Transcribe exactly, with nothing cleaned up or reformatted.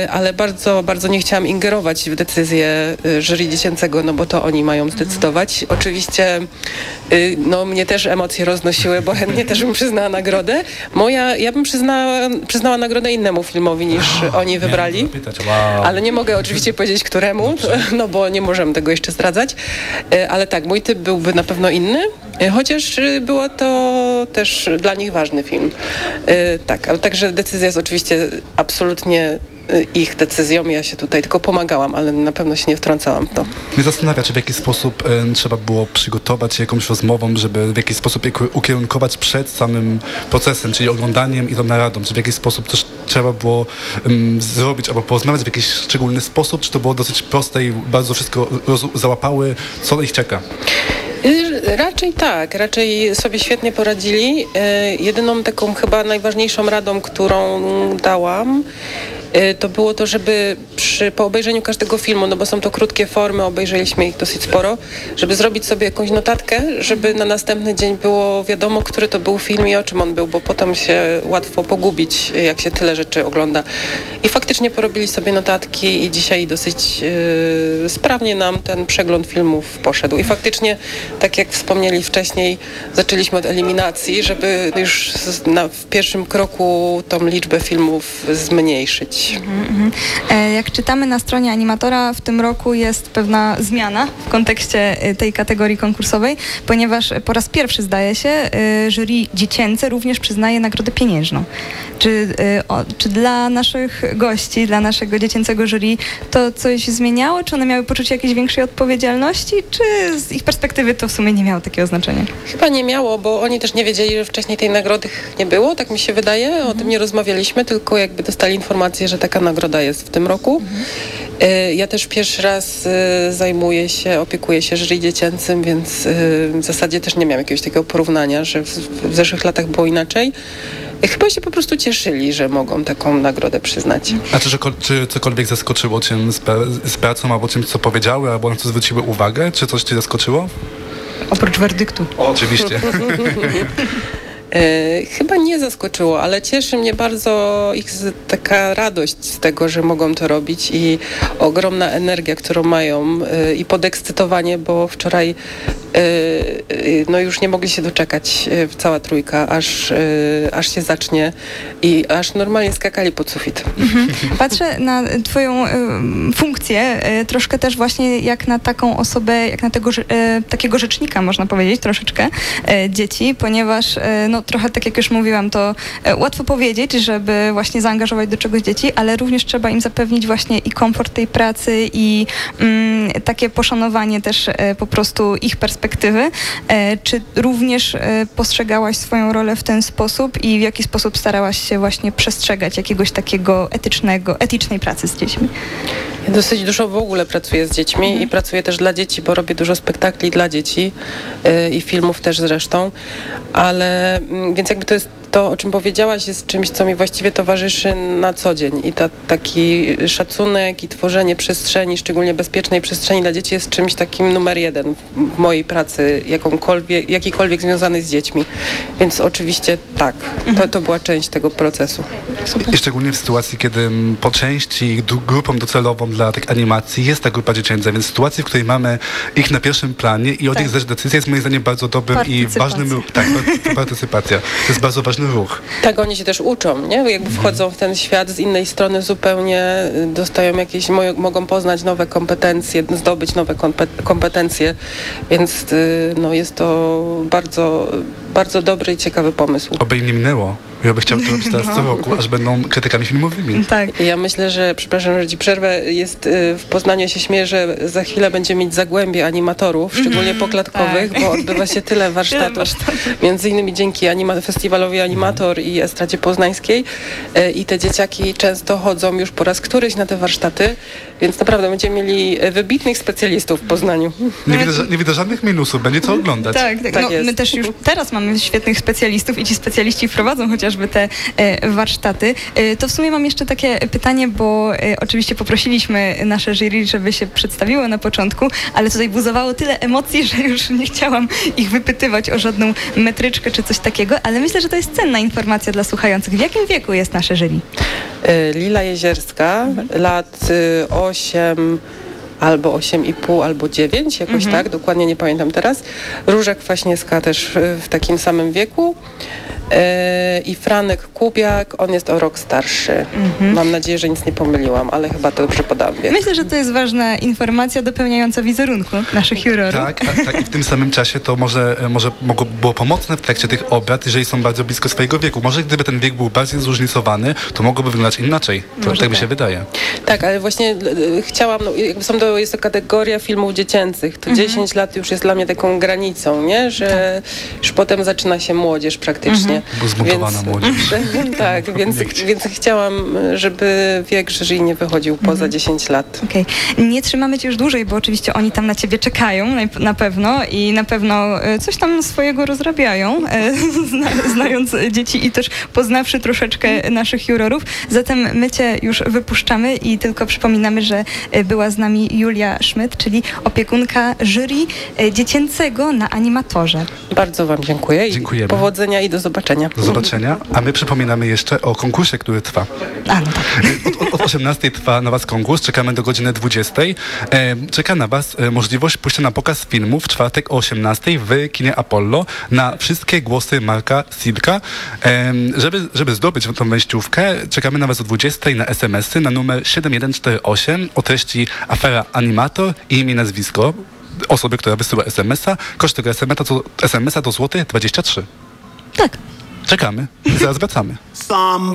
Ale bardzo, bardzo nie chciałam ingerować w decyzję y, jury dziecięcego, no bo to oni mają zdecydować. Mhm. Oczywiście y, no, mnie też emocje roznosiły, bo chętnie też bym przyznała nagrodę. Moja, ja bym przyznała, przyznała nagrodę innemu filmowi niż oh, oni wybrali. Zapytać, wow. Ale nie mogę oczywiście powiedzieć któremu, Dobrze. no bo nie możemy tego jeszcze zdradzać. Y, ale tak, mój typ byłby na pewno inny, y, chociaż y, było to też dla nich ważny film. Y, tak, ale także decyzja jest oczywiście absolutnie ich decyzją. Ja się tutaj tylko pomagałam, ale na pewno się nie wtrącałam w to. Mnie zastanawia, czy w jakiś sposób y, trzeba było przygotować się jakąś rozmową, żeby w jakiś sposób je ukierunkować przed samym procesem, czyli oglądaniem i tą naradą. Czy w jakiś sposób coś trzeba było um, zrobić albo porozmawiać w jakiś szczególny sposób, czy to było dosyć proste i bardzo wszystko roz- załapały, co ich czeka? Raczej tak, raczej sobie świetnie poradzili. Jedyną taką chyba najważniejszą radą, którą dałam, to było to, żeby przy, po obejrzeniu każdego filmu, no bo są to krótkie formy, obejrzeliśmy ich dosyć sporo, żeby zrobić sobie jakąś notatkę, żeby na następny dzień było wiadomo, który to był film i o czym on był, bo potem się łatwo pogubić, jak się tyle rzeczy ogląda. I faktycznie porobili sobie notatki i dzisiaj dosyć yy, sprawnie nam ten przegląd filmów poszedł. I faktycznie, tak jak wspomnieli wcześniej, zaczęliśmy od eliminacji, żeby już na, w pierwszym kroku tą liczbę filmów zmniejszyć. Mhm, mhm. Jak czytamy na stronie animatora, w tym roku jest pewna zmiana w kontekście tej kategorii konkursowej, ponieważ po raz pierwszy, zdaje się, jury dziecięce również przyznaje nagrodę pieniężną. Czy, o, czy dla naszych gości, dla naszego dziecięcego jury to coś zmieniało? Czy one miały poczucie jakiejś większej odpowiedzialności? Czy z ich perspektywy to w sumie nie miało takiego znaczenia? Chyba nie miało, bo oni też nie wiedzieli, że wcześniej tej nagrody nie było, tak mi się wydaje. O mhm. tym nie rozmawialiśmy, tylko jakby dostali informację, że taka nagroda jest w tym roku. Mhm. Ja też pierwszy raz zajmuję się, opiekuję się jury dziecięcym, więc w zasadzie też nie miałam jakiegoś takiego porównania, że w, w zeszłych latach było inaczej. Chyba się po prostu cieszyli, że mogą taką nagrodę przyznać. A czy, czy cokolwiek zaskoczyło cię z, z pracą, albo czymś, co powiedziały, albo na co zwróciły uwagę? Czy coś cię zaskoczyło? Oprócz werdyktu. O, oczywiście. E, chyba nie zaskoczyło, ale cieszy mnie bardzo ich z, taka radość z tego, że mogą to robić i ogromna energia, którą mają e, i podekscytowanie, bo wczoraj e, no już nie mogli się doczekać e, cała trójka, aż, e, aż się zacznie i aż normalnie skakali pod sufit. Mhm. Patrzę na twoją e, funkcję e, troszkę też właśnie jak na taką osobę, jak na tego, e, takiego rzecznika, można powiedzieć, troszeczkę e, dzieci, ponieważ e, no trochę tak jak już mówiłam, to e, łatwo powiedzieć, żeby właśnie zaangażować do czegoś dzieci, ale również trzeba im zapewnić właśnie i komfort tej pracy i mm, takie poszanowanie też e, po prostu ich perspektywy. E, czy również e, postrzegałaś swoją rolę w ten sposób i w jaki sposób starałaś się właśnie przestrzegać jakiegoś takiego etycznego, etycznej pracy z dziećmi? Ja dosyć dużo w ogóle pracuję z dziećmi mhm. i pracuję też dla dzieci, bo robię dużo spektakli dla dzieci yy, i filmów też zresztą, ale yy, więc jakby to jest to, o czym powiedziałaś, jest czymś, co mi właściwie towarzyszy na co dzień i ta, taki szacunek i tworzenie przestrzeni, szczególnie bezpiecznej przestrzeni dla dzieci jest czymś takim numer jeden w mojej pracy, jakąkolwiek, jakikolwiek związanej z dziećmi. Więc oczywiście tak, to, to była część tego procesu. Super. I szczególnie w sytuacji, kiedy po części grupą docelową dla tak animacji jest ta grupa dziecięca, więc w sytuacji, w której mamy ich na pierwszym planie i od tak. nich zależy decyzja, jest moim zdaniem bardzo dobrym i ważnym... Tak, partycypacja. To jest bardzo ważny ruch. Tak, oni się też uczą, nie? Jakby wchodzą w ten świat z innej strony zupełnie, dostają jakieś, mogą poznać nowe kompetencje, zdobyć nowe kompetencje, więc no, jest to bardzo, bardzo dobry i ciekawy pomysł. Oby im nie minęło. Ja bym chciał to robić teraz co roku, aż będą krytykami filmowymi. Tak. Ja myślę, że, przepraszam, że ci przerwę, jest w Poznaniu, się śmieję, że za chwilę będziemy mieć zagłębie animatorów, szczególnie poklatkowych, tak. bo odbywa się tyle warsztatów, tyle warsztatów. Między innymi dzięki anima- festiwalowi Animator i Estradzie Poznańskiej i te dzieciaki często chodzą już po raz któryś na te warsztaty, więc naprawdę będziemy mieli wybitnych specjalistów w Poznaniu. Nie widzę, nie widzę żadnych minusów, będzie co oglądać. Tak, tak. tak no, jest. My też już teraz mamy świetnych specjalistów i ci specjaliści wprowadzą chociaż chociażby te e, warsztaty. E, to w sumie mam jeszcze takie pytanie, bo e, oczywiście poprosiliśmy nasze jury, żeby się przedstawiło na początku, ale tutaj buzowało tyle emocji, że już nie chciałam ich wypytywać o żadną metryczkę czy coś takiego, ale myślę, że to jest cenna informacja dla słuchających. W jakim wieku jest nasze jury? Y, Lila Jezierska, lat y, osiem albo osiem i pół, albo dziewięć, jakoś Mhm. tak, dokładnie nie pamiętam teraz. Róża Kwaśniewska też w, w takim samym wieku. Y, I Franek Kubiak, on jest o rok starszy. Mhm. Mam nadzieję, że nic nie pomyliłam, ale chyba to dobrze podam wiek. Myślę, że to jest ważna informacja dopełniająca wizerunku naszych jurorów. Tak, a, tak, i w tym samym czasie to może, może mogło, było pomocne w trakcie tych obrad, jeżeli są bardzo blisko swojego wieku. Może gdyby ten wiek był bardziej zróżnicowany, to mogłoby wyglądać inaczej. To, Może tak mi tak. się wydaje. Tak, ale właśnie y, chciałam, no, jakby są to, jest to kategoria filmów dziecięcych. To dziesięć lat już jest dla mnie taką granicą, nie? Że już potem zaczyna się młodzież praktycznie. Bo zmutowana młodzież. Tak, więc, więc chciałam, żeby wiek jury nie wychodził poza dziesięć lat. Okej. Nie trzymamy cię już dłużej, bo oczywiście oni tam na ciebie czekają na, na pewno i na pewno e, coś tam swojego rozrabiają, e, zna, znając dzieci i też poznawszy troszeczkę naszych jurorów. Zatem my cię już wypuszczamy i tylko przypominamy, że e, była z nami Julia Szmyt, czyli opiekunka jury e, dziecięcego na Animatorze. Bardzo wam dziękuję i Dziękujemy. powodzenia i do zobaczenia. Do zobaczenia. A my przypominamy jeszcze o konkursie, który trwa. A, no tak. Od, od, od osiemnastej trwa na was konkurs, czekamy do godziny dwudziestej. E, czeka na was e, możliwość pójścia na pokaz filmu w czwartek o osiemnastej w kinie Apollo na wszystkie głosy Marka Sidka. E, żeby, żeby zdobyć tą wejściówkę, czekamy na was o dwudziestej na es em esy na numer siedem jeden cztery osiem o treści afera Animator i imię i nazwisko osoby, która wysyła es em esa. Koszt tego es em esa to, es em esa to złoty dwadzieścia trzy. Tak. Czekamy i zaraz wracamy. Some